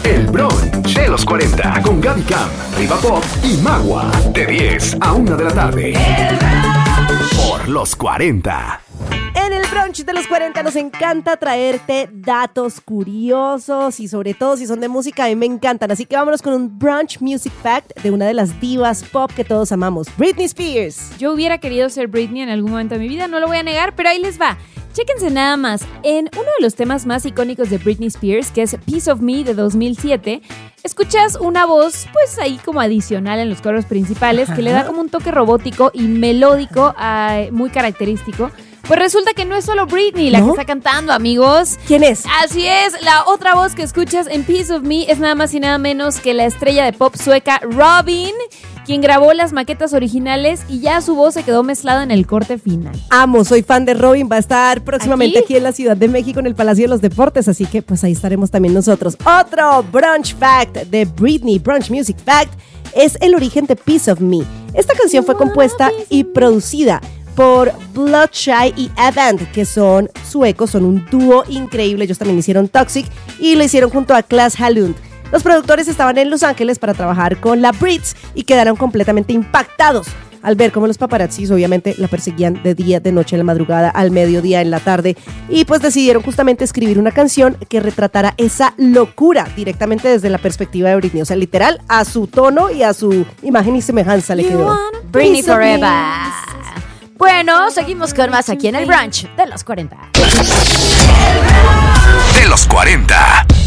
El brunch de los 40 con Gaby Cam, Riva Pop y Magua. De 10 a 1 de la tarde. Por los 40. En el brunch de los 40 nos encanta traerte datos curiosos y sobre todo si son de música, a mí me encantan. Así que vámonos con un brunch music fact de una de las divas pop que todos amamos, Britney Spears. Yo hubiera querido ser Britney en algún momento de mi vida, no lo voy a negar, pero ahí les va. Chéquense nada más, en uno de los temas más icónicos de Britney Spears, que es Piece of Me de 2007, escuchas una voz pues ahí como adicional en los coros principales que le da como un toque robótico y melódico muy característico. Pues resulta que no es solo Britney la que está cantando, amigos. ¿Quién es? Así es, la otra voz que escuchas en Piece of Me es nada más y nada menos que la estrella de pop sueca Robyn, quien grabó las maquetas originales y ya su voz se quedó mezclada en el corte final. Amo, soy fan de Robyn, va a estar próximamente aquí en la Ciudad de México en el Palacio de los Deportes, así que pues ahí estaremos también nosotros. Otro brunch fact de Britney, brunch music fact, es el origen de Piece of Me. Esta canción fue compuesta y producida por Bloodshy y Avant, que son suecos, son un dúo increíble. Ellos también hicieron Toxic y lo hicieron junto a Klaas Hallund. Los productores estaban en Los Ángeles para trabajar con la Brits y quedaron completamente impactados al ver cómo los paparazzis obviamente la perseguían de día, de noche, en la madrugada, al mediodía, en la tarde, y pues decidieron justamente escribir una canción que retratara esa locura directamente desde la perspectiva de Britney, o sea, literal, a su tono y a su imagen y semejanza le quedó. Britney Forever. Bueno, seguimos con más aquí en el brunch de los 40. De los 40.